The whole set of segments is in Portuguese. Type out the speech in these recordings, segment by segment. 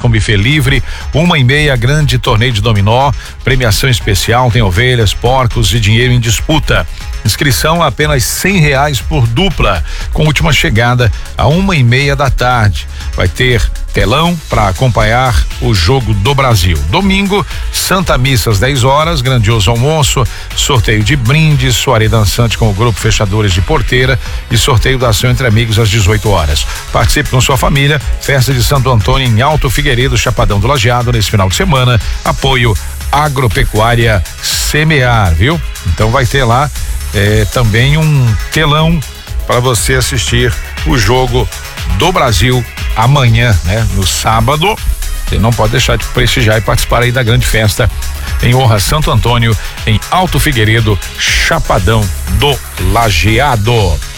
com buffet livre, 1h30, grande torneio de dominó, premiação especial, tem ovelhas, porcos e dinheiro em disputa. Inscrição a apenas R$100 por dupla, com última chegada a 1h30 da tarde. Vai ter telão para acompanhar o jogo do Brasil. Domingo, Santa Missa às 10 horas, grandioso almoço, sorteio de brindes, soirée dançante com o grupo Fechadores de Porteira e sorteio da ação entre amigos às 18 horas. Participe com sua família, festa de Santo Antônio em Alto Figueiredo, Chapadão do Lajeado, nesse final de semana. Apoio Agropecuária Semear, viu? Então vai ter lá também um telão para você assistir o jogo do Brasil amanhã, né? No sábado. Você não pode deixar de prestigiar e participar aí da grande festa em honra a Santo Antônio, em Alto Figueiredo, Chapadão do Lajeado.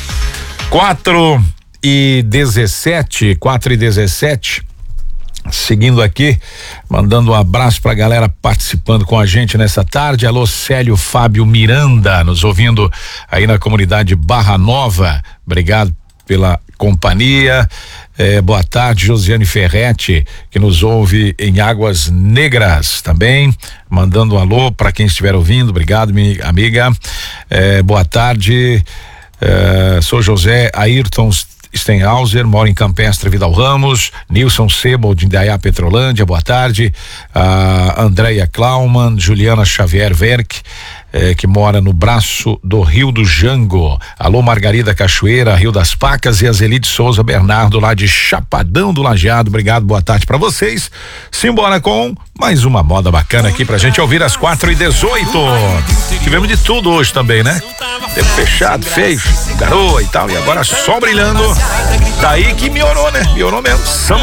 4h17. Seguindo aqui, mandando um abraço pra galera participando com a gente nessa tarde. Alô, Célio Fábio Miranda, nos ouvindo aí na comunidade Barra Nova. Obrigado pela companhia. Boa tarde, Josiane Ferretti, que nos ouve em Águas Negras também, mandando um alô para quem estiver ouvindo. Obrigado, minha amiga. Boa tarde, sou José Ayrton Stenhauser, moro em Campestre Vidal Ramos. Nilson Sebold de Indaiá, Petrolândia, boa tarde. Andréia Klauman, Juliana Xavier Verck, que mora no braço do Rio do Jango. Alô, Margarida Cachoeira, Rio das Pacas, e a Zelide Souza Bernardo, lá de Chapadão do Lajeado. Obrigado, boa tarde pra vocês. Simbora com mais uma moda bacana aqui pra gente ouvir às 4h18. Tivemos de tudo hoje também, né? Tempo fechado, feio, garoa e tal, e agora só brilhando. Daí que melhorou, né? Melhorou mesmo. Samba